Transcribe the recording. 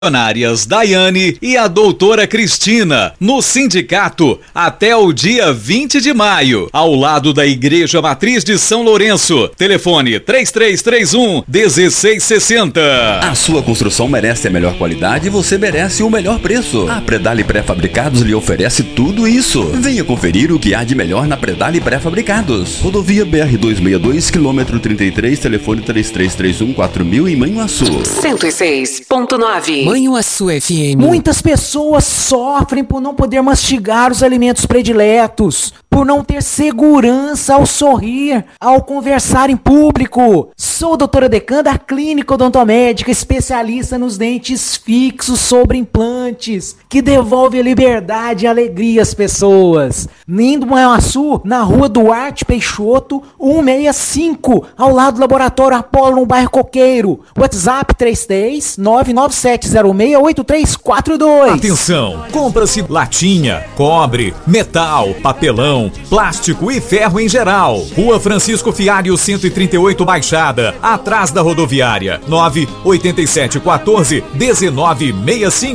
Missionárias Daiane e a doutora Cristina, no sindicato, até o dia 20 de maio, ao lado da Igreja Matriz de São Lourenço. Telefone 3331-1660. A sua construção merece a melhor qualidade e você merece o melhor preço. A Predale Pré-Fabricados lhe oferece tudo isso. Venha conferir o que há de melhor na Predale Pré-Fabricados. Rodovia BR-262, quilômetro 33, telefone 3331-4000 em Manhuaçu. 106.9. Manhuaçu FM. Muitas pessoas sofrem por não poder mastigar os alimentos prediletos, por não ter segurança ao sorrir, ao conversar em público. Sou a doutora Decan da Clínica Odontomédica, especialista nos dentes fixos sobre implantes, que devolve a liberdade e alegria às pessoas. Lindo Manhuaçu, na rua Duarte Peixoto, 165, ao lado do Laboratório Apolo, no bairro Coqueiro. WhatsApp 33997068342. Atenção, compra-se latinha, cobre, metal, papelão, plástico e ferro em geral. Rua Francisco Fialho 138 Baixada, atrás da rodoviária. 98714-1965.